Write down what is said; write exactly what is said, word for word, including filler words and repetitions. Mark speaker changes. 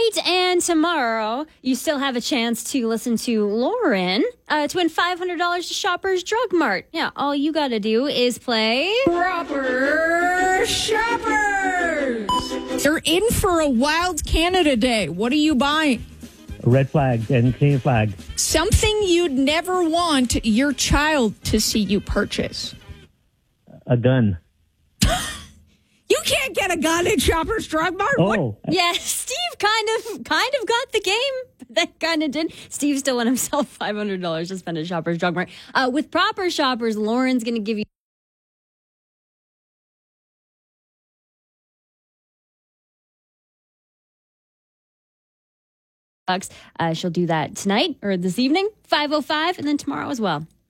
Speaker 1: tonight and tomorrow, you still have a chance to listen to Lauren uh, to win five hundred dollars to Shoppers Drug Mart. Yeah, all you got to do is play
Speaker 2: Proper Shoppers. They're in for a Wild Canada Day. What are you buying?
Speaker 3: A red flag and Canadian flag.
Speaker 2: Something you'd never want your child to see you purchase.
Speaker 3: A gun.
Speaker 2: You can't get a gun at Shoppers Drug Mart.
Speaker 3: Oh.
Speaker 2: What?
Speaker 1: Yeah, Steve kind of kind of got the game. That kind of did. Steve still won himself five hundred dollars to spend at Shoppers Drug Mart. Uh, with Proper Shoppers, Lauren's going to give you bucks. Uh, she'll do that tonight or this evening, five oh five, and then tomorrow as well.